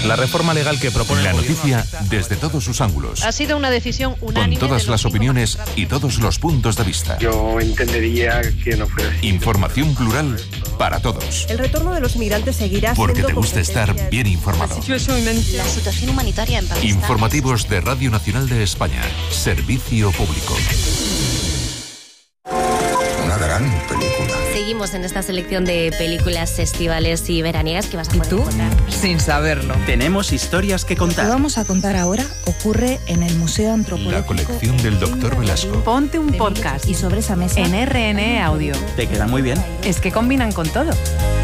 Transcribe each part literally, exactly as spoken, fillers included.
La reforma legal que propone la noticia desde todos sus ángulos. Ha sido una decisión unánime. Con todas las opiniones y todos los puntos de vista. Yo entendería que no fuera así. Información plural para todos. El retorno de los migrantes seguirá Porque siendo te gusta estar bien informado. La situación humanitaria en Pakistán. Informativos de Radio Nacional de España. Servicio público. Una gran película. Seguimos en esta selección de películas estivales y veraniegas que vas a poder ¿Y tú? encontrar. Sin saberlo. Tenemos historias que contar. Lo que vamos a contar ahora ocurre en el Museo Antropológico. La colección del doctor Velasco. Ponte un podcast. Y sobre esa mesa en R N E Audio. Te queda muy bien. Es que combinan con todo.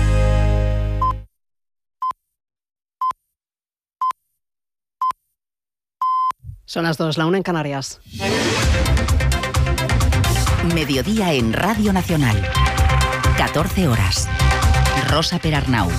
Son las dos, la una en Canarias. Mediodía en Radio Nacional. catorce horas. Rosa Perarnau.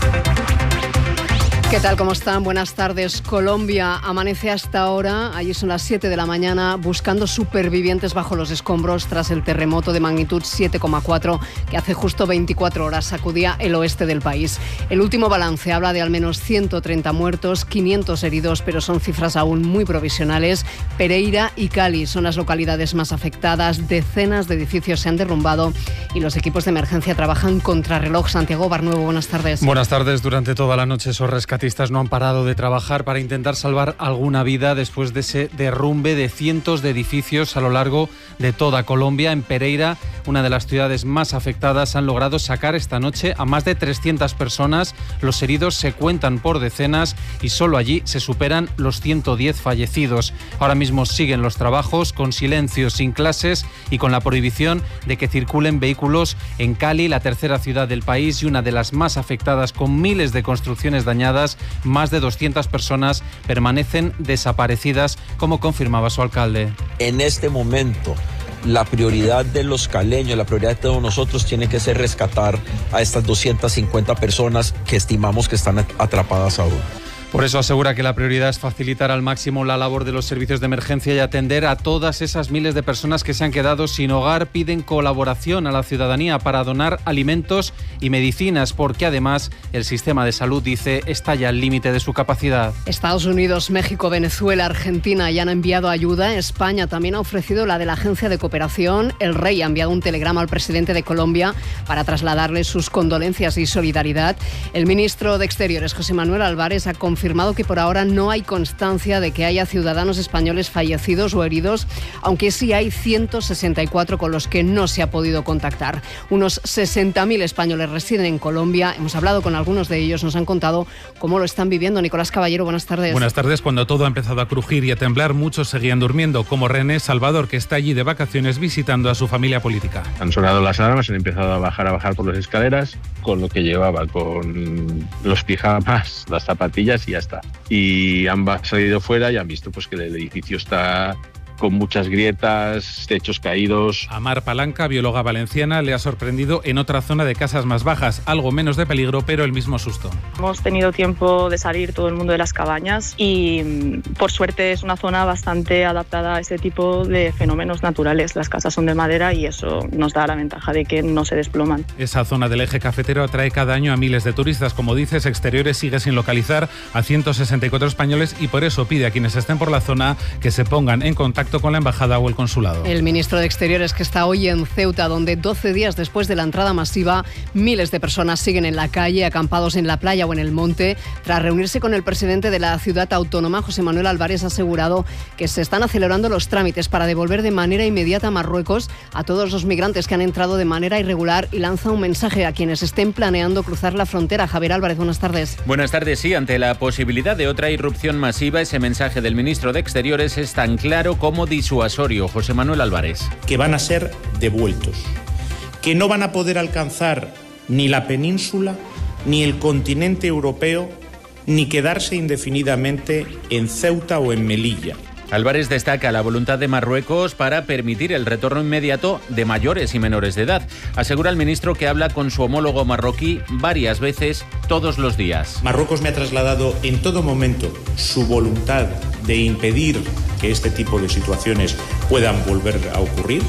¿Qué tal? ¿Cómo están? Buenas tardes. Colombia amanece hasta ahora, allí son las siete de la mañana, buscando supervivientes bajo los escombros tras el terremoto de magnitud siete coma cuatro que hace justo veinticuatro horas sacudía el oeste del país. El último balance habla de al menos ciento treinta muertos, quinientos heridos, pero son cifras aún muy provisionales. Pereira y Cali son las localidades más afectadas, decenas de edificios se han derrumbado y los equipos de emergencia trabajan contrarreloj. Santiago Barnuevo, buenas tardes. Buenas tardes. Durante toda la noche esos rescatistas no han parado de trabajar para intentar salvar alguna vida después de ese derrumbe de cientos de edificios a lo largo de toda Colombia. En Pereira, una de las ciudades más afectadas, han logrado sacar esta noche a más de trescientas personas. Los heridos se cuentan por decenas y solo allí se superan los ciento diez fallecidos. Ahora mismo siguen los trabajos con silencio, sin clases y con la prohibición de que circulen vehículos en Cali, la tercera ciudad del país y una de las más afectadas, con miles de construcciones dañadas. Más de doscientas personas permanecen desaparecidas, como confirmaba su alcalde. En este momento, la prioridad de los caleños, la prioridad de todos nosotros tiene que ser rescatar a estas doscientas cincuenta personas que estimamos que están atrapadas aún. Por eso asegura que la prioridad es facilitar al máximo la labor de los servicios de emergencia y atender a todas esas miles de personas que se han quedado sin hogar. Piden colaboración a la ciudadanía para donar alimentos y medicinas, porque además el sistema de salud, dice, está ya al límite de su capacidad. Estados Unidos, México, Venezuela, Argentina ya han enviado ayuda. España también ha ofrecido la de la Agencia de Cooperación. El Rey ha enviado un telegrama al presidente de Colombia para trasladarle sus condolencias y solidaridad. El ministro de Exteriores, José Manuel Álvarez, ha confirmado confirmado que por ahora no hay constancia de que haya ciudadanos españoles fallecidos o heridos, aunque sí hay ciento sesenta y cuatro con los que no se ha podido contactar. Unos sesenta mil españoles residen en Colombia. Hemos hablado con algunos de ellos, nos han contado cómo lo están viviendo. Nicolás Caballero, buenas tardes. Buenas tardes. Cuando todo ha empezado a crujir y a temblar, muchos seguían durmiendo, como René Salvador, que está allí de vacaciones visitando a su familia política. Han sonado las alarmas, han empezado a bajar, a bajar por las escaleras, con lo que llevaba, con los pijamas, las zapatillas y ya está. Y han salido fuera y han visto pues que el edificio está con muchas grietas, techos caídos. A Mar Palanca, bióloga valenciana, le ha sorprendido en otra zona de casas más bajas, algo menos de peligro, pero el mismo susto. Hemos tenido tiempo de salir todo el mundo de las cabañas y por suerte es una zona bastante adaptada a este tipo de fenómenos naturales. Las casas son de madera y eso nos da la ventaja de que no se desploman. Esa zona del eje cafetero atrae cada año a miles de turistas. Como dices, Exteriores sigue sin localizar a ciento sesenta y cuatro españoles y por eso pide a quienes estén por la zona que se pongan en contacto con la embajada o el consulado. El ministro de Exteriores, que está hoy en Ceuta, donde doce días después de la entrada masiva, miles de personas siguen en la calle, acampados en la playa o en el monte. Tras reunirse con el presidente de la ciudad autónoma, José Manuel Álvarez, ha asegurado que se están acelerando los trámites para devolver de manera inmediata a Marruecos a todos los migrantes que han entrado de manera irregular y lanza un mensaje a quienes estén planeando cruzar la frontera. Javier Álvarez, buenas tardes. Buenas tardes. Sí, ante la posibilidad de otra irrupción masiva, ese mensaje del ministro de Exteriores es tan claro como disuasorio. José Manuel Álvarez. Que van a ser devueltos, que no van a poder alcanzar ni la península, ni el continente europeo, ni quedarse indefinidamente en Ceuta o en Melilla. Álvarez destaca la voluntad de Marruecos para permitir el retorno inmediato de mayores y menores de edad. Asegura el ministro que habla con su homólogo marroquí varias veces todos los días. Marruecos me ha trasladado en todo momento su voluntad de impedir que este tipo de situaciones puedan volver a ocurrir.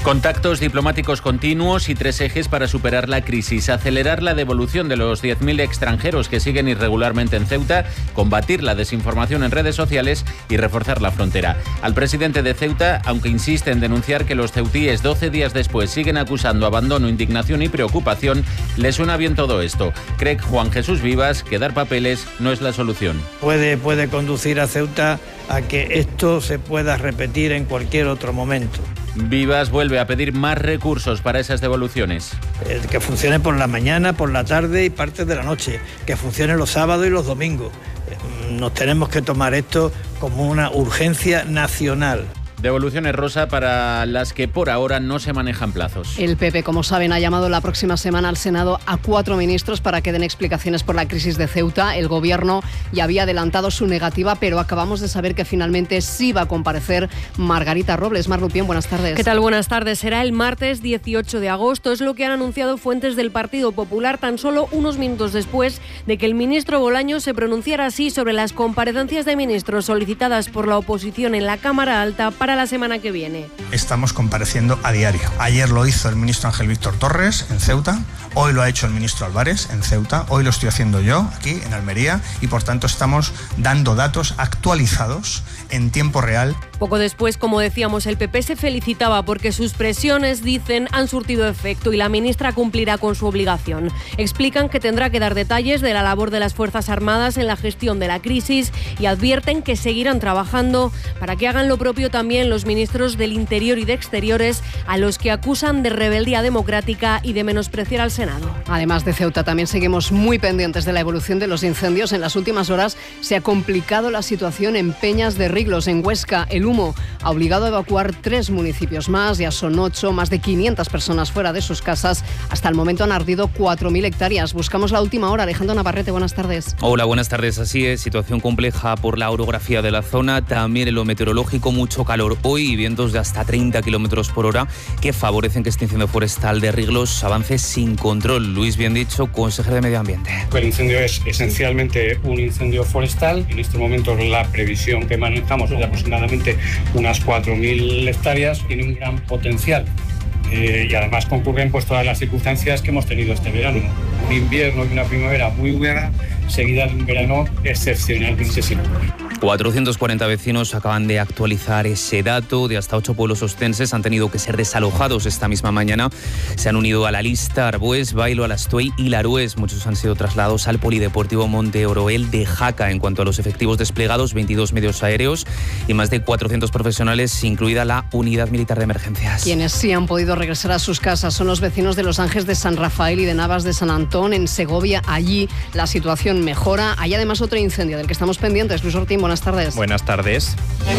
Contactos diplomáticos continuos y tres ejes para superar la crisis. Acelerar la devolución de los diez mil extranjeros que siguen irregularmente en Ceuta, combatir la desinformación en redes sociales y reforzar la frontera. Al presidente de Ceuta, aunque insiste en denunciar que los ceutíes doce días después siguen acusando abandono, indignación y preocupación, le suena bien todo esto. Cree Juan Jesús Vivas que dar papeles no es la solución. Puede, puede conducir a Ceuta a que esto se pueda repetir en cualquier otro momento. Vivas vuelve a pedir más recursos para esas devoluciones. Eh, que funcione por la mañana, por la tarde y parte de la noche. Que funcione los sábados y los domingos. Eh, nos tenemos que tomar esto como una urgencia nacional. Devoluciones, Rosa, para las que por ahora no se manejan plazos. El P P, como saben, ha llamado la próxima semana al Senado a cuatro ministros para que den explicaciones por la crisis de Ceuta. El Gobierno ya había adelantado su negativa, pero acabamos de saber que finalmente sí va a comparecer Margarita Robles. Mar Lupién, buenas tardes. ¿Qué tal? Buenas tardes. Será el martes dieciocho de agosto. Es lo que han anunciado fuentes del Partido Popular tan solo unos minutos después de que el ministro Bolaños se pronunciara así sobre las comparecencias de ministros solicitadas por la oposición en la Cámara Alta para la semana que viene. Estamos compareciendo a diario. Ayer lo hizo el ministro Ángel Víctor Torres en Ceuta, hoy lo ha hecho el ministro Álvarez en Ceuta, hoy lo estoy haciendo yo aquí en Almería y por tanto estamos dando datos actualizados en tiempo real. Poco después, como decíamos, el P P se felicitaba porque sus presiones, dicen, han surtido efecto y la ministra cumplirá con su obligación. Explican que tendrá que dar detalles de la labor de las Fuerzas Armadas en la gestión de la crisis y advierten que seguirán trabajando para que hagan lo propio también los ministros del Interior y de Exteriores, a los que acusan de rebeldía democrática y de menospreciar al Senado. Además de Ceuta, también seguimos muy pendientes de la evolución de los incendios. En las últimas horas se ha complicado la situación en Peñas de Riglos, en Huesca. El humo ha obligado a evacuar tres municipios más, ya son ocho, más de quinientas personas fuera de sus casas. Hasta el momento han ardido cuatro mil hectáreas. Buscamos la última hora. Alejandro Navarrete, buenas tardes. Hola, buenas tardes. Así es, situación compleja por la orografía de la zona, también en lo meteorológico, mucho calor hoy y vientos de hasta treinta kilómetros por hora que favorecen que este incendio forestal de Riglos avance sin control. Luis Bien dicho, consejero de Medio Ambiente. El incendio es esencialmente un incendio forestal. En este momento la previsión que manejamos es de aproximadamente unas cuatro mil hectáreas. Tiene un gran potencial. Eh, y además concurren pues todas las circunstancias que hemos tenido este verano. Un invierno y una primavera muy buena, seguida de un verano excepcionalmente seco. cuatrocientos cuarenta vecinos acaban de actualizar ese dato. De hasta ocho pueblos ostenses han tenido que ser desalojados esta misma mañana. Se han unido a la lista Arbués, Bailo, Alastuey y Larués. Muchos han sido trasladados al Polideportivo Monte Oroel de Jaca. En cuanto a los efectivos desplegados, veintidós medios aéreos y más de cuatrocientos profesionales, incluida la Unidad Militar de Emergencias. Quienes sí han podido regresar a sus casas son los vecinos de Los Ángeles de San Rafael y de Navas de San Antón, en Segovia. Allí la situación mejora. Hay además otro incendio del que estamos pendientes. Luis Ortín, buenas tardes. Buenas tardes.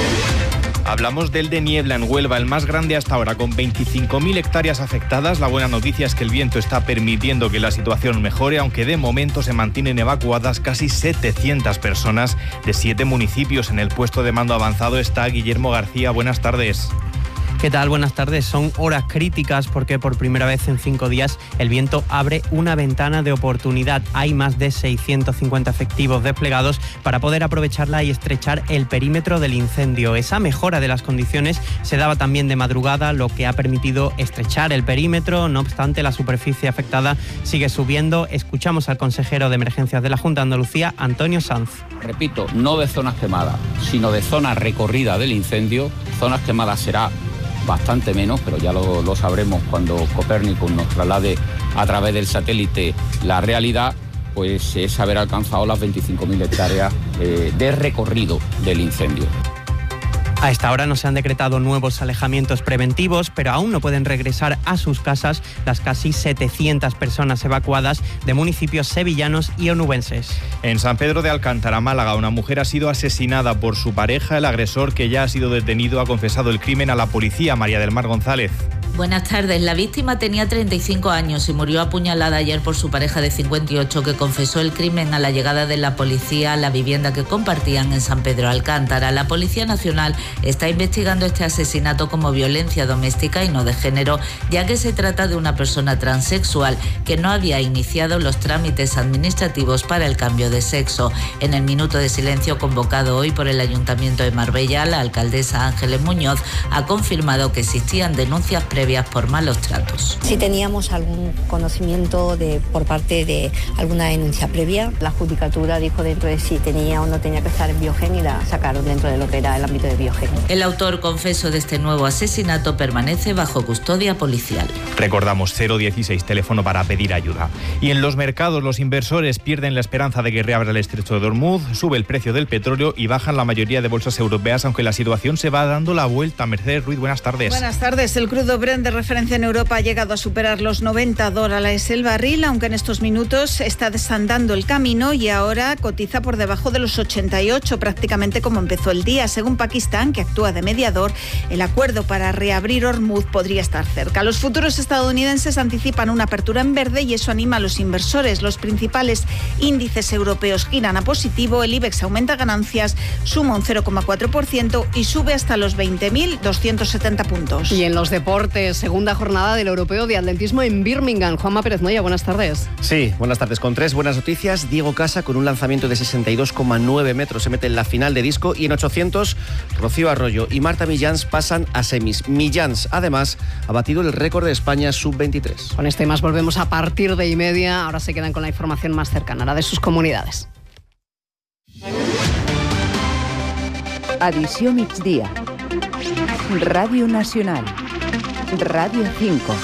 Hablamos del de Niebla en Huelva, el más grande hasta ahora, con veinticinco mil hectáreas afectadas. La buena noticia es que el viento está permitiendo que la situación mejore, aunque de momento se mantienen evacuadas casi setecientas personas de siete municipios. En el puesto de mando avanzado está Guillermo García. Buenas tardes. ¿Qué tal? Buenas tardes. Son horas críticas porque por primera vez en cinco días el viento abre una ventana de oportunidad. Hay más de seiscientos cincuenta efectivos desplegados para poder aprovecharla y estrechar el perímetro del incendio. Esa mejora de las condiciones se daba también de madrugada, lo que ha permitido estrechar el perímetro. No obstante, la superficie afectada sigue subiendo. Escuchamos al consejero de Emergencias de la Junta de Andalucía, Antonio Sanz. Repito, no de zonas quemadas, sino de zonas recorridas del incendio. Zonas quemadas será bastante menos, pero ya lo, lo sabremos cuando Copérnico nos traslade a través del satélite la realidad, pues es haber alcanzado las veinticinco mil hectáreas eh, de recorrido del incendio. A esta hora no se han decretado nuevos alejamientos preventivos, pero aún no pueden regresar a sus casas las casi setecientas personas evacuadas de municipios sevillanos y onubenses. En San Pedro de Alcántara, Málaga, una mujer ha sido asesinada por su pareja. El agresor, que ya ha sido detenido, ha confesado el crimen a la policía. María del Mar González. Buenas tardes. La víctima tenía treinta y cinco años y murió apuñalada ayer por su pareja de cincuenta y ocho, que confesó el crimen a la llegada de la policía a la vivienda que compartían en San Pedro Alcántara. La Policía Nacional está investigando este asesinato como violencia doméstica y no de género, ya que se trata de una persona transexual que no había iniciado los trámites administrativos para el cambio de sexo. En el minuto de silencio convocado hoy por el Ayuntamiento de Marbella, la alcaldesa Ángeles Muñoz ha confirmado que existían denuncias previas previas por malos tratos. Si teníamos algún conocimiento de, por parte de alguna denuncia previa, la Judicatura dijo dentro de si tenía o no tenía que estar en Biogen y la sacaron dentro de lo que era el ámbito de Biogen. El autor confeso de este nuevo asesinato permanece bajo custodia policial. Recordamos cero dieciséis, teléfono para pedir ayuda. Y en los mercados los inversores pierden la esperanza de que reabra el estrecho de Hormuz, sube el precio del petróleo y bajan la mayoría de bolsas europeas, aunque la situación se va dando la vuelta. Mercedes Ruiz, buenas tardes. Buenas tardes. El crudo Brent de referencia en Europa ha llegado a superar los noventa dólares el barril, aunque en estos minutos está desandando el camino y ahora cotiza por debajo de los ochenta y ocho, prácticamente como empezó el día. Según Pakistán, que actúa de mediador, el acuerdo para reabrir Hormuz podría estar cerca. Los futuros estadounidenses anticipan una apertura en verde y eso anima a los inversores. Los principales índices europeos giran a positivo, el IBEX aumenta ganancias, suma un cero coma cuatro por ciento y sube hasta los veinte mil doscientos setenta puntos. Y en los deportes, segunda jornada del Europeo de Atletismo en Birmingham. Juanma Pérez Moya, buenas tardes. Sí, buenas tardes. Con tres buenas noticias. Diego Casa con un lanzamiento de sesenta y dos coma nueve metros se mete en la final de disco y en ochocientos Rocío Arroyo y Marta Millans pasan a semis. Millans, además, ha batido el récord de España sub veintitrés. Con este más volvemos a partir de y media. Ahora se quedan con la información más cercana, la de sus comunidades. Edició migdia. Ràdio Nacional. Ràdio cinco.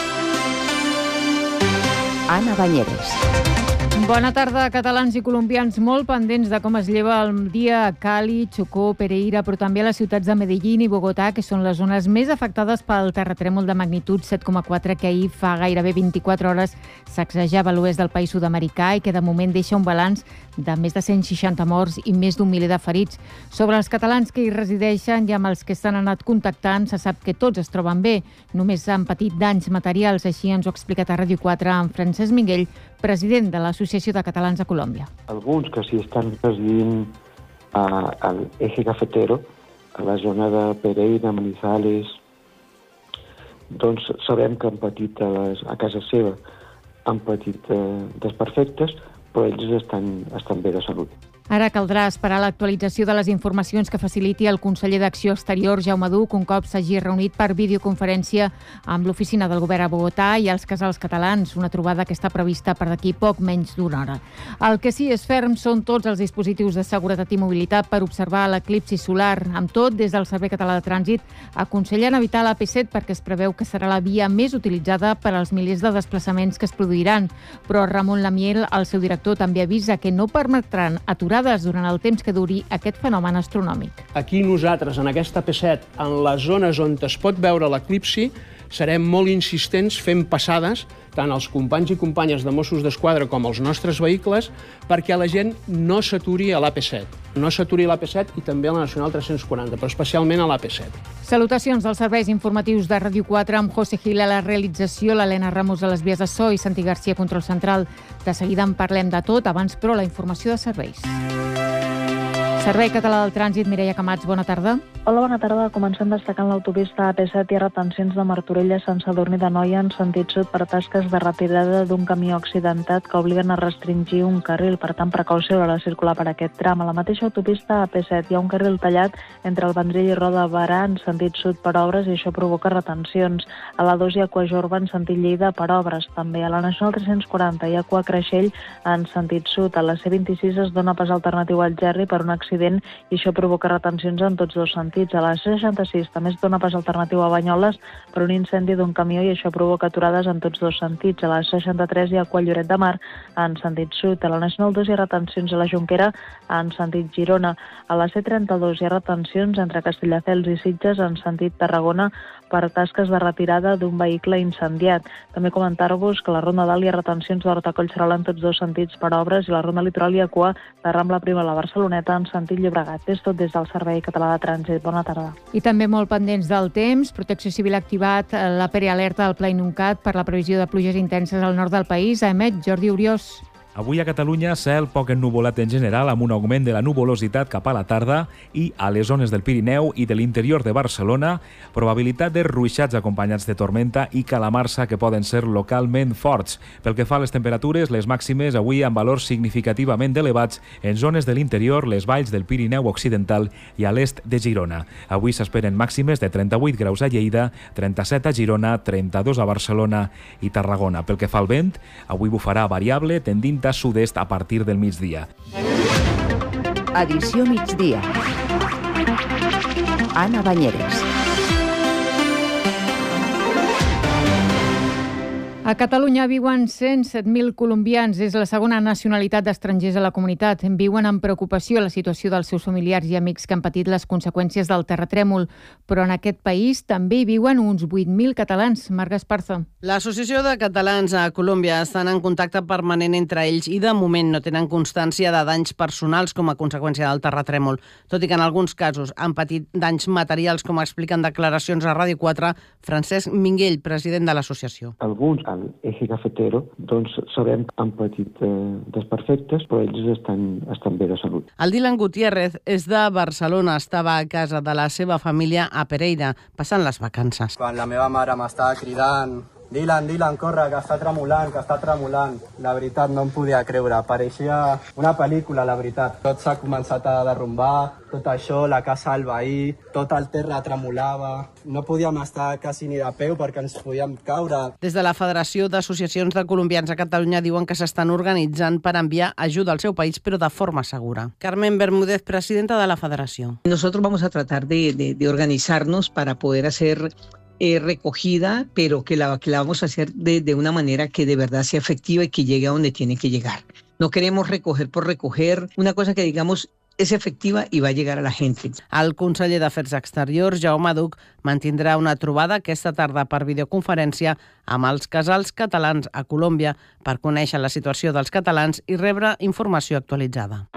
Anna Banyeres. Bona tarda, catalans i colombians molt pendents de com es lleva el dia a Cali, Chocó, Pereira, però també a les ciutats de Medellín i Bogotà, que són les zones més afectades pel terratrèmol de magnitud set coma quatre que ahir fa gairebé vint-i-quatre hores sacsejava l'oest del país sud-americà i que de moment deixa un balanç de més de cent seixanta morts i més d'un miler de ferits. Sobre els catalans que hi resideixen i amb els que s'han anat contactant, se sap que tots es troben bé, només han patit danys materials, així ens ho ha explicat a Ràdio quatre en Francesc Minguell, president de l'Associació de Catalans a Colòmbia. Alguns que sí estan residint a, al eje cafetero, a la zona de Pereira, Manizales, doncs sabem que han patit a, les, a casa seva, han patit eh, desperfectes, però ells estan, estan bé de salut. Ara caldrà esperar l'actualització de les informacions que faciliti el conseller d'Acció Exterior, Jaume Duch, un cop s'hagi reunit per videoconferència amb l'oficina del govern a Bogotà i els casals catalans, una trobada que està prevista per d'aquí poc menys d'una hora. El que sí és ferm són tots els dispositius de seguretat i mobilitat per observar l'eclipsi solar. Amb tot, des del Servei Català de Trànsit aconsellen evitar l'A P set perquè es preveu que serà la via més utilitzada per als milers de desplaçaments que es produiran. Però Ramon Lamiel, el seu director, també avisa que no permetran aturar durant el temps que duri aquest fenomen astronòmic. Aquí nosaltres, en aquesta A P set, en les zones on es pot veure l'eclipsi, serem molt insistents fent passades, tant els companys i companyes de Mossos d'Esquadra com els nostres vehicles, perquè la gent no s'aturi a l'A P set. No s'aturi a l'A P set i també a la Nacional tres-cents quaranta, però especialment a l'A P set. Salutacions dels serveis informatius de Ràdio quatre amb José Gil a la realització, l'Helena Ramos a les vies de so i Santi García control central. De seguida en parlem de tot, abans però la informació de serveis. Servei Català del Trànsit, Mireia Camats, bona tarda. Hola, bona tarda. Comencem destacant l'autopista A P set i retencions de Martorell a Sant Sadurní d'Anoia en sentit sud per tasques de retirada d'un camió accidentat que obliguen a restringir un carril. Per tant, precaució a l'hora de circular per aquest tram. A la mateixa autopista A P set hi ha un carril tallat entre el Vendrell i Roda de Barà en sentit sud per obres i això provoca retencions. A la dos hi ha Quajorba en sentit Lleida per obres. També a la Nacional tres-cents quaranta hi ha Cua Creixell en sentit sud. A la C vint-i-sis es dona pas alternatiu al Gerri per un accident i això provoca retencions en tots dos sentits. A la C seixanta-sis també es dona pas alternatiu a Banyoles per un incendi d'un camió i això provoca aturades en tots dos sentits. A la seixanta-tres hi ha Quall Lloret de Mar en sentit sud. A la Nacional dos hi ha retencions a la Jonquera en sentit Girona. A la C trenta-dos hi ha retencions entre Castelldefels i Sitges en sentit Tarragona per tasques de retirada d'un vehicle incendiat. També comentar-vos que a la Ronda Dalt hi ha retencions d'Horta Collserola en tots dos sentits per obres i la Ronda Litoral hi ha cua de Rambla Prima a la Barceloneta en sentit Llobregat. És tot des del Servei Català de Trànsit. Bona tarda. I també molt pendents del temps. Protecció Civil ha activat la prealerta del Pla Inuncat per la previsió de pluges intenses al nord del país. A Emet, Jordi Uriós. Avui a Catalunya, cel poc ennuvolat en general, amb un augment de la nuvolositat cap a la tarda i a les zones del Pirineu i de l'interior de Barcelona, probabilitat de ruixats acompanyats de tormenta i calamarsa que poden ser localment forts. Pel que fa a les temperatures, les màximes avui amb valors significativament elevats en zones de l'interior, les valls del Pirineu Occidental i a l'est de Girona. Avui s'esperen màximes de trenta-vuit graus a Lleida, trenta-set a Girona, trenta-dos a Barcelona i Tarragona. Pel que fa al vent, avui bufarà variable, tendint a sud-est a partir del migdia. Edició migdia. Anna Banyeres. A Catalunya viuen cent set mil colombians. És la segona nacionalitat d'estrangers a la comunitat. Viuen amb preocupació la situació dels seus familiars i amics que han patit les conseqüències del terratrèmol. Però en aquest país també hi viuen uns vuit mil catalans. Marga Esparza. L'Associació de Catalans a Colòmbia estan en contacte permanent entre ells i de moment no tenen constància de danys personals com a conseqüència del terratrèmol, tot i que en alguns casos han patit danys materials, com expliquen declaracions a Ràdio quatre Francesc Minguell, president de l'associació. Alguns al eje cafetero, doncs sabem que han patit eh, desperfectes, però ells estan, estan bé de salut. El Dylan Gutiérrez és de Barcelona, estava a casa de la seva família a Pereira, passant les vacances. Quan la meva mare m'estava cridant Dylan, Dylan, corre, que està tremolant, que està tremolant. La veritat, no em podia creure. Pareixia una pel·lícula, la veritat. Tot s'ha començat a derrumbar, tot això, la casa del veí, tot el terra tremolava. No podíem estar quasi ni de peu perquè ens podíem caure. Des de la Federació d'Associacions de Colombians a Catalunya diuen que s'estan organitzant per enviar ajuda al seu país, però de forma segura. Carmen Bermúdez, presidenta de la Federació. Nosotros vamos a tratar de, de, de organizarnos para poder hacer Eh, recogida, pero que la, que la vamos a hacer de, de una manera que de verdad sea efectiva y que llegue a donde tiene que llegar. No queremos recoger por recoger, una cosa que digamos és efectiva i va llegar a la gent. El conseller d'Afers Exteriors, Jaume Duch, mantindrà una trobada aquesta tarda per videoconferència amb els casals catalans a Colòmbia per conèixer la situació dels catalans i rebre informació actualitzada.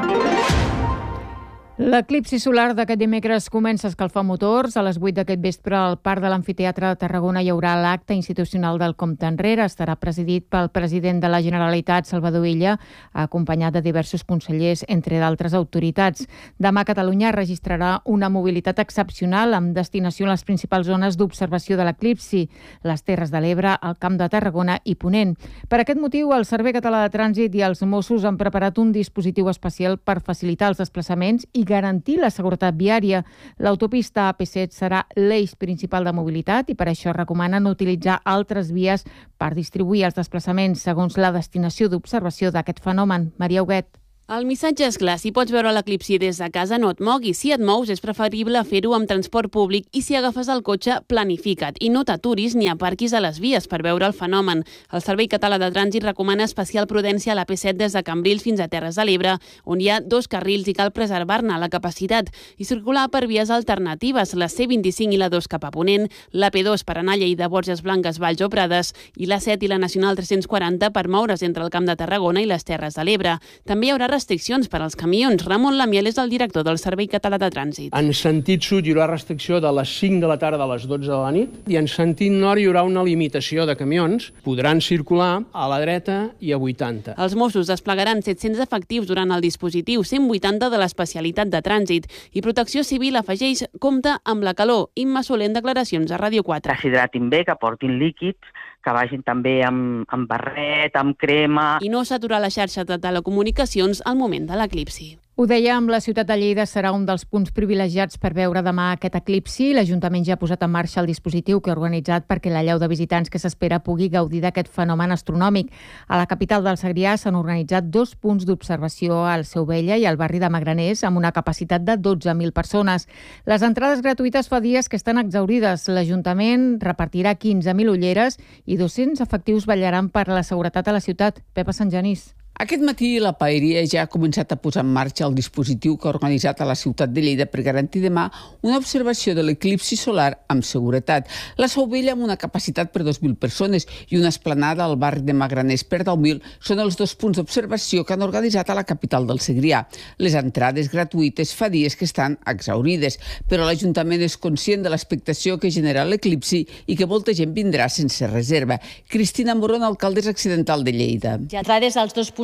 L'eclipsi solar d'aquest dimecres comença a escalfar motors. A les vuit d'aquest vespre al Parc de l'Amfiteatre de Tarragona hi haurà l'acte institucional del Compte Enrere. Estarà presidit pel president de la Generalitat, Salvador Illa, acompanyat de diversos consellers, entre d'altres autoritats. Demà Catalunya registrarà una mobilitat excepcional amb destinació a les principals zones d'observació de l'eclipsi, les Terres de l'Ebre, el Camp de Tarragona i Ponent. Per aquest motiu, el Servei Català de Trànsit i els Mossos han preparat un dispositiu especial per facilitar els desplaçaments i garantir la seguretat viària. L'autopista A P set serà l'eix principal de mobilitat i per això recomanen utilitzar altres vies per distribuir els desplaçaments segons la destinació d'observació d'aquest fenomen. Maria Huguet. El missatge és clar, si pots veure l'eclipsi des de casa no et moguis, si et mous és preferible fer-ho amb transport públic i si agafes el cotxe planifica't i no t'aturis ni aparquis a les vies per veure el fenomen. El Servei Català de Trànsit recomana especial prudència a l'A P set des de Cambrils fins a Terres de l'Ebre, on hi ha dos carrils i cal preservar-ne la capacitat i circular per vies alternatives, la C vint-i-cinc i la dos cap a Ponent, la P dos per anar a Lleida, Borges Blanques, Valls o Prades i la set i la Nacional tres-cents quaranta per moure's entre el Camp de Tarragona i les Terres de l'Ebre. També hi haurà restriccions per als camions. Ramon Lamiel és el director del Servei Català de Trànsit. En sentit sud hi haurà restricció de les cinc de la tarda a les dotze de la nit i en sentit nord hi haurà una limitació de camions. Podran circular a la dreta i a vuitanta. Els Mossos desplegaran set-cents efectius durant el dispositiu, cent vuitanta de l'especialitat de trànsit i Protecció Civil afegeix compte amb la calor. Imma Soler en declaracions a Ràdio quatre. Que s'hidratin bé, que portin líquids, que vagin també amb, amb barret, amb crema. I no saturar la xarxa de telecomunicacions al moment de l'eclipsi. Ho dèiem, la ciutat de Lleida serà un dels punts privilegiats per veure demà aquest eclipsi. L'Ajuntament ja ha posat en marxa el dispositiu que ha organitzat perquè la llau de visitants que s'espera pugui gaudir d'aquest fenomen astronòmic. A la capital del Segrià s'han organitzat dos punts d'observació al Seu Vella i al barri de Magraners amb una capacitat de dotze mil persones. Les entrades gratuïtes fa dies que estan exaurides. L'Ajuntament repartirà quinze mil ulleres i dos-cents efectius vetllaran per la seguretat a la ciutat. Pepa Sant Genís. Aquest matí la Paeria ja ha començat a posar en marxa el dispositiu que ha organitzat a la ciutat de Lleida per garantir demà una observació de l'eclipsi solar amb seguretat. La Seu Vella amb una capacitat per dos mil persones i una esplanada al barri de Magraners per deu mil són els dos punts d'observació que han organitzat a la capital del Segrià. Les entrades gratuïtes fa dies que estan exaurides, però l'Ajuntament és conscient de l'expectació que genera l'eclipsi i que molta gent vindrà sense reserva. Cristina Morón, alcaldessa accidental de Lleida. Ja entrades als dos punts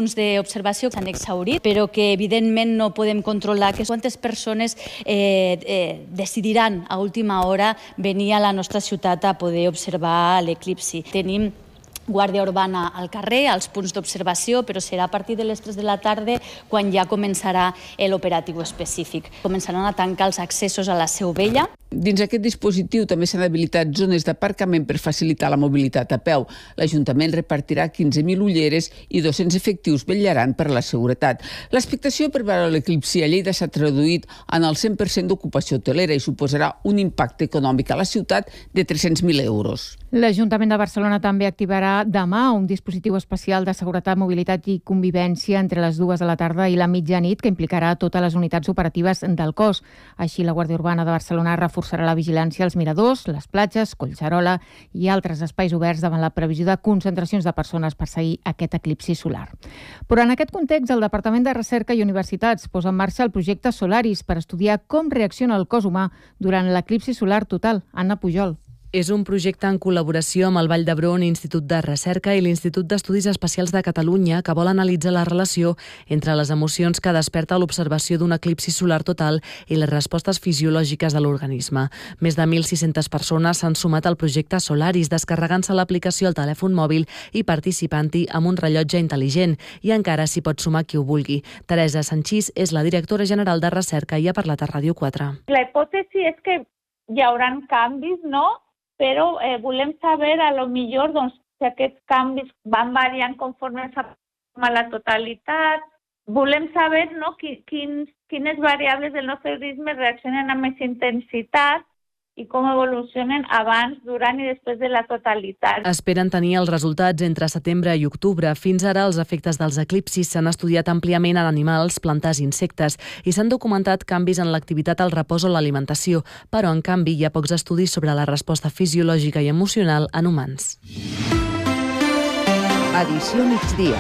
punts d'observació s'han exhaurit, però que evidentment no podem controlar que quantes persones eh, eh, decidiran a última hora venir a la nostra ciutat a poder observar l'eclipsi. Tenim guàrdia urbana al carrer, als punts d'observació, però serà a partir de les tres de la tarda quan ja començarà l'operatiu específic. Començaran a tancar els accessos a la Seu Vella. Dins aquest dispositiu també s'han habilitat zones d'aparcament per facilitar la mobilitat a peu. L'Ajuntament repartirà quinze mil ulleres i dos-cents efectius vetllaran per la seguretat. L'expectació per veure l'eclipsi a Lleida s'ha traduït en el cent per cent d'ocupació hotelera i suposarà un impacte econòmic a la ciutat de tres-cents mil euros. L'Ajuntament de Barcelona també activarà demà un dispositiu especial de seguretat, mobilitat i convivència entre les dues de la tarda i la mitjanit que implicarà totes les unitats operatives del cos. Així, la Guàrdia Urbana de Barcelona reforçarà la vigilància als miradors, les platges, Collserola i altres espais oberts davant la previsió de concentracions de persones per seguir aquest eclipsi solar. Però en aquest context, el Departament de Recerca i Universitats posa en marxa el projecte Solaris per estudiar com reacciona el cos humà durant l'eclipsi solar total. Anna Pujol. És un projecte en col·laboració amb el Vall d'Hebron, Institut de Recerca i l'Institut d'Estudis Espacials de Catalunya, que vol analitzar la relació entre les emocions que desperta l'observació d'un eclipsi solar total i les respostes fisiològiques de l'organisme. Més de mil sis-centes persones s'han sumat al projecte Solaris, descarregant-se l'aplicació al telèfon mòbil i participant-hi amb un rellotge intel·ligent, i encara s'hi pot sumar qui ho vulgui. Teresa Sanchís és la directora general de Recerca i ha parlat a Ràdio quatre. La hipòtesi és que hi haurà canvis, no?, però eh, volem saber a lo millor doncs, si aquests canvis van variant conforme s'aproxima la totalitat. Volem saber no, quins, quines variables del nostre organisme reaccionen amb més intensitat i com evolucionen abans, durant i després de la totalitat. Esperen tenir els resultats entre setembre i octubre. Fins ara, els efectes dels eclipsis s'han estudiat àmpliament en animals, plantes i insectes i s'han documentat canvis en l'activitat al repòs o l'alimentació, però, en canvi, hi ha pocs estudis sobre la resposta fisiològica i emocional en humans. Edició migdia.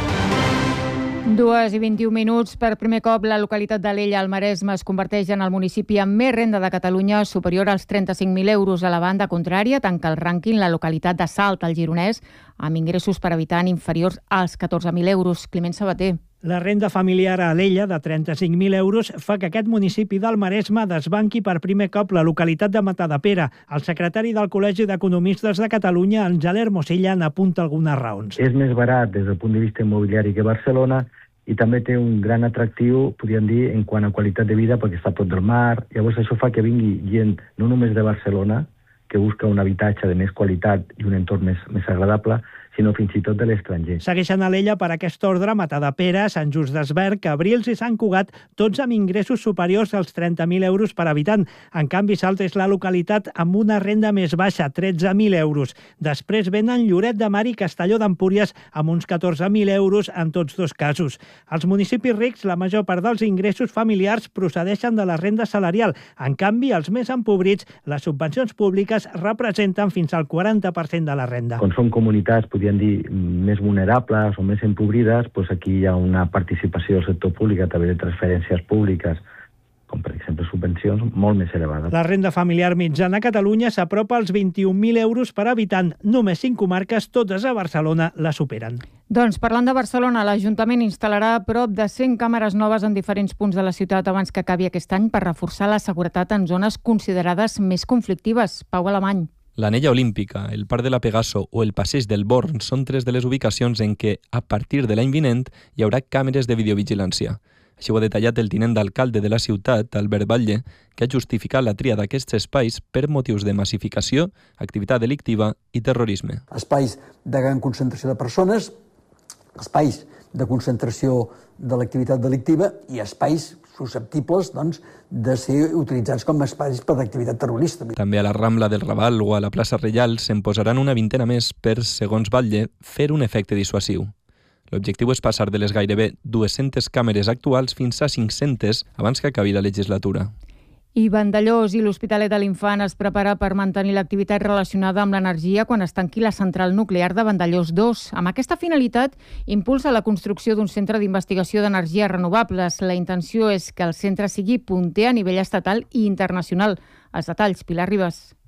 Dues i vint-i-un minuts. Per primer cop, la localitat d'Alella, al Maresme, es converteix en el municipi amb més renda de Catalunya, superior als trenta-cinc mil euros. A la banda contrària, tanca el rànquing la localitat de Salt, al Gironès, amb ingressos per habitant inferiors als catorze mil euros. Climent Sabater. La renda familiar a Alella, de trenta-cinc mil euros, fa que aquest municipi del Maresme desbanqui per primer cop la localitat de Matadepera. El secretari del Col·legi d'Economistes de Catalunya, Àngel Hermosilla, n'apunta algunes raons. És més barat des del punt de vista immobiliari que Barcelona i també té un gran atractiu, podríem dir, en quant a qualitat de vida, perquè està a prop del mar. Llavors això fa que vingui gent no només de Barcelona, que busca un habitatge de més qualitat i un entorn més, més agradable, sinó fins i tot de l'estranger. Segueixen a l'Ella per aquest ordre Matadepera, Sant Just d'Esvern, Cabrils i Sant Cugat, tots amb ingressos superiors als trenta mil euros per habitant. En canvi, Salt és la localitat amb una renda més baixa, tretze mil euros. Després venen Lloret de Mar i Castelló d'Empúries amb uns catorze mil euros en tots dos casos. Als municipis rics, la major part dels ingressos familiars procedeixen de la renda salarial. En canvi, els més empobrits, les subvencions públiques representen fins al quaranta per cent de la renda. Quan són comunitats, podríem dir, més vulnerables o més empobrides, doncs aquí hi ha una participació del sector públic a través de transferències públiques, com per exemple subvencions, molt més elevades. La renda familiar mitjana a Catalunya s'apropa als vint-i-un mil euros per habitant. Només cinc comarques, totes a Barcelona, la superen. Doncs parlant de Barcelona, l'Ajuntament instal·larà prop de cent càmeres noves en diferents punts de la ciutat abans que acabi aquest any per reforçar la seguretat en zones considerades més conflictives. Pau Alemany. L'Anella Olímpica, el Parc de la Pegaso o el Passeig del Born són tres de les ubicacions en què, a partir de l'any vinent, hi haurà càmeres de videovigilància. Així ho ha detallat el tinent d'alcalde de la ciutat, Albert Batlle, que ha justificat la tria d'aquests espais per motius de massificació, activitat delictiva i terrorisme. Espais de gran concentració de persones, espais de concentració de l'activitat delictiva i espais susceptibles doncs, de ser utilitzats com a espais per l'activitat terrorista. També a la Rambla del Raval o a la plaça Reial se'n posaran una vintena més per, segons Batlle, fer un efecte dissuasiu. L'objectiu és passar de les gairebé dues-centes càmeres actuals fins a cinc-centes abans que acabi la legislatura. I Vandellòs i l'Hospitalet de l'Infant es prepara per mantenir l'activitat relacionada amb l'energia quan es tanqui la central nuclear de Vandellòs dos. Amb aquesta finalitat, impulsa la construcció d'un centre d'investigació d'energies renovables. La intenció és que el centre sigui punter a nivell estatal i internacional. Els detalls, Pilar Ribas.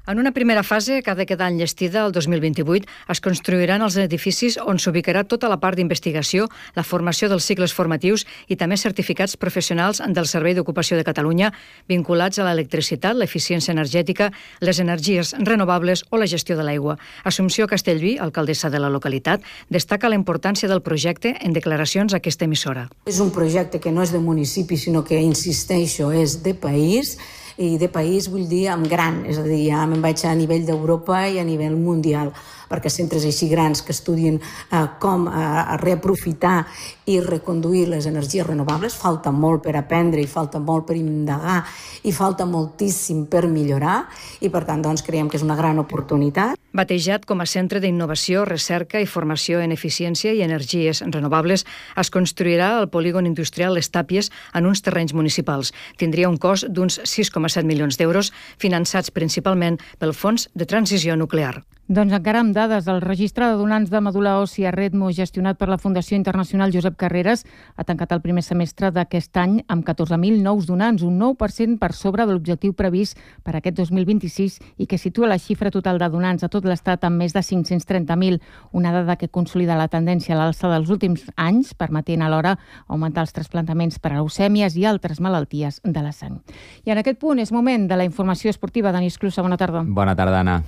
En una primera fase, que ha de quedar enllestida el dos mil vint-i-vuit, es construiran els edificis on s'ubicarà tota la part d'investigació, la formació dels cicles formatius i també certificats professionals del Servei d'Ocupació de Catalunya vinculats a l'electricitat, l'eficiència energètica, les energies renovables o la gestió de l'aigua. Assumpció Castellví, alcaldessa de la localitat, destaca la importància del projecte en declaracions a aquesta emissora. És un projecte que no és de municipi, sinó que, insisteixo, és de país, i de país vull dir amb gran, és a dir, ja me'n vaig a nivell d'Europa i a nivell mundial, perquè centres així grans que estudien eh, com eh, reaprofitar i reconduir les energies renovables, falta molt per aprendre i falta molt per indagar i falta moltíssim per millorar i per tant doncs creiem que és una gran oportunitat. Batejat com a centre d'innovació, recerca i formació en eficiència i energies renovables, es construirà el polígon industrial Les Tàpies en uns terrenys municipals. Tindria un cost d'uns sis coma set milions d'euros, finançats principalment pel Fons de Transició Nuclear. Doncs encara amb dades, el registre de donants de medul·la òssia Redmo, gestionat per la Fundació Internacional Josep Carreras, ha tancat el primer semestre d'aquest any amb catorze mil nous donants, un nou per cent per sobre de l'objectiu previst per aquest dos mil vint-i-sis i que situa la xifra total de donants a tot l'estat amb més de cinc-cents trenta mil, una dada que consolida la tendència a l'alça dels últims anys, permetent alhora augmentar els trasplantaments per a leucèmies i altres malalties de la sang. I en aquest punt és moment de la informació esportiva. Denis Clusa, bona tarda. Bona tarda, Anna.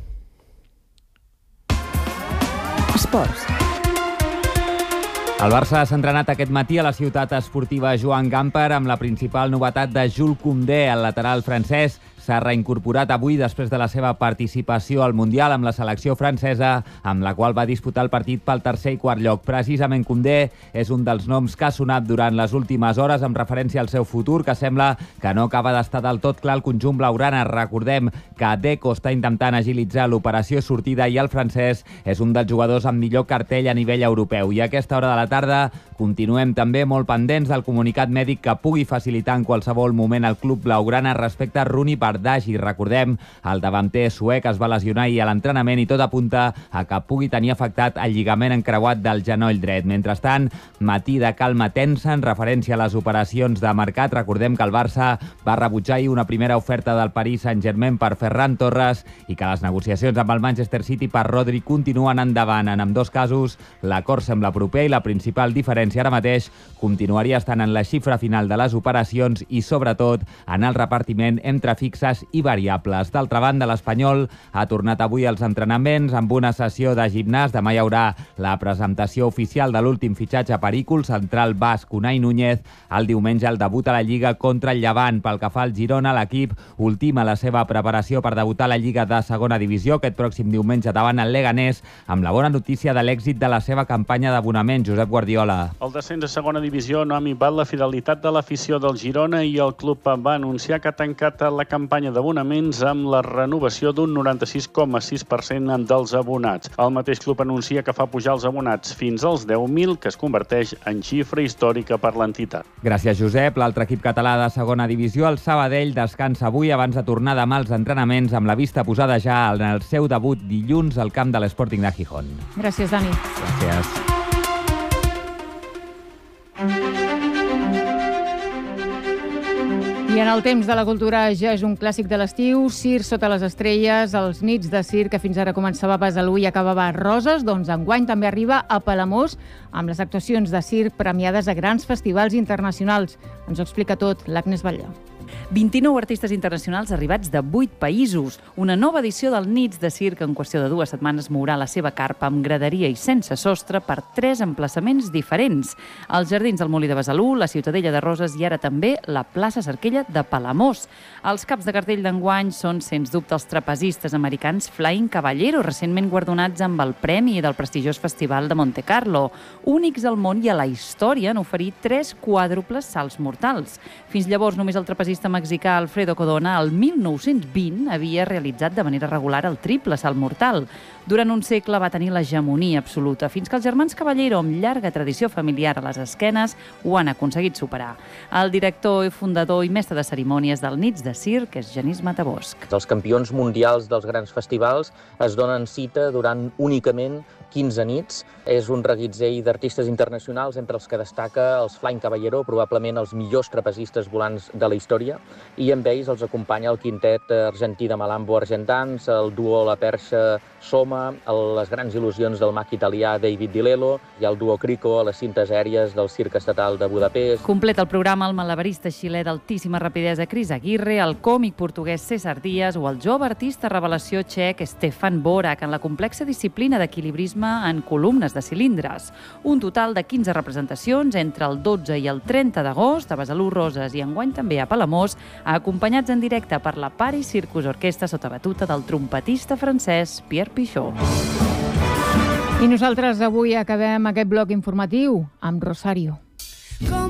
Esports. El Barça s'ha entrenat aquest matí a la ciutat esportiva Joan Gamper amb la principal novetat de Jules Koundé, el lateral francès. S'ha reincorporat avui després de la seva participació al Mundial amb la selecció francesa, amb la qual va disputar el partit pel tercer i quart lloc. Precisament Koundé és un dels noms que ha sonat durant les últimes hores amb referència al seu futur, que sembla que no acaba d'estar del tot clar el conjunt blaugrana. Recordem que Deco està intentant agilitzar l'operació sortida i el francès és un dels jugadors amb millor cartell a nivell europeu. I a aquesta hora de la tarda continuem també molt pendents del comunicat mèdic que pugui facilitar en qualsevol moment el club blaugrana respecte a Rooney Bardghji. Recordem, el davanter suec es va lesionar ahir a l'entrenament i tot apunta a que pugui tenir afectat el lligament encreuat del genoll dret. Mentrestant, matí de calma tensa en referència a les operacions de mercat. Recordem que el Barça va rebutjar ahir una primera oferta del Paris Saint-Germain per Ferran Torres i que les negociacions amb el Manchester City per Rodri continuen endavant. En ambdós casos, l'acord sembla proper i la principal diferència ara mateix continuaria estant en la xifra final de les operacions i, sobretot, en el repartiment entre fixes i variables. D'altra banda, l'Espanyol ha tornat avui als entrenaments amb una sessió de gimnàs. Demà hi haurà la presentació oficial de l'últim fitxatge perícul, central basc Unai Núñez. El diumenge el debut a la Lliga contra el Llevant. Pel que fa al Girona, l'equip ultima la seva preparació per debutar a la Lliga de segona divisió aquest pròxim diumenge davant el Leganés, amb la bona notícia de l'èxit de la seva campanya d'abonament. Josep Guardiola. El descens a segona divisió no ha minvat la fidelitat de l'afició del Girona i el club va anunciar que ha tancat la campanya d'abonaments amb la renovació d'un noranta-sis coma sis per cent dels abonats. El mateix club anuncia que fa pujar els abonats fins als deu mil, que es converteix en xifra històrica per l'entitat. Gràcies, Josep. L'altre equip català de segona divisió, el Sabadell, descansa avui abans de tornar demà als entrenaments amb la vista posada ja en el seu debut dilluns al camp de l'Sporting de Gijón. Gràcies, Dani. Gràcies. I en el temps de la cultura ja és un clàssic de l'estiu, Circ sota les estrelles, els nits de circ que fins ara començava a Besalú i acabava a Roses, doncs enguany també arriba a Palamós amb les actuacions de circ premiades a grans festivals internacionals. Ens ho explica tot l'Agnès Batlló. vint-i-nou artistes internacionals arribats de vuit països. Una nova edició del Nits de Circ en qüestió de dues setmanes mourà la seva carpa amb graderia i sense sostre per tres emplaçaments diferents. Els Jardins del Molí de Besalú, la Ciutadella de Roses i ara també la plaça Cerquella de Palamós. Els caps de cartell d'enguany són, sens dubte, els trapezistes americans Flying Caballero, recentment guardonats amb el premi del prestigiós Festival de Monte Carlo. Únics al món i a la història en oferir tres quàdruples salts mortals. Fins llavors, només el trapezista mexicà Alfredo Codona, el mil nou-cents vint, havia realitzat de manera regular el triple salt mortal. Durant un segle va tenir l'hegemonia absoluta, fins que els germans Caballero, amb llarga tradició familiar a les esquenes, ho han aconseguit superar. El director i fundador i mestre de cerimònies del Nits de Circ és Genís Matabosc. Els campions mundials dels grans festivals es donen cita durant únicament quinze nits. És un reguitzell d'artistes internacionals, entre els que destaca els Flying Caballero, probablement els millors trapezistes volants de la història, Itàlia, i amb ells els acompanya el quintet argentí de Malambo Argentans, el duo La Perxa Soma, les grans il·lusions del mag italià David Di Lello i el duo Crico a les cintes aèries del Circ Estatal de Budapest. Completa el programa el malabarista xilè d'altíssima rapidesa Chris Aguirre, el còmic portuguès César Díaz o el jove artista revelació txec Stefan Borak en la complexa disciplina d'equilibrisme en columnes de cilindres. Un total de quinze representacions entre el dotze i el trenta d'agost a Besalú Roses i enguany també a Palamós, acompanyats en directe per la Paris Circus Orquestra sota batuta del trompetista francès Pierre Pichot. I nosaltres avui acabem aquest bloc informatiu amb Rosario.